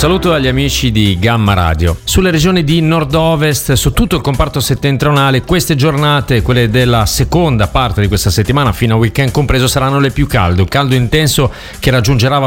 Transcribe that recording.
saluto agli amici di Gamma Radio. Sulle regioni di nord-ovest, su tutto il comparto settentrionale, queste giornate, quelle della seconda parte di questa settimana fino a weekend compreso, saranno le più calde. Un caldo intenso che raggiungerà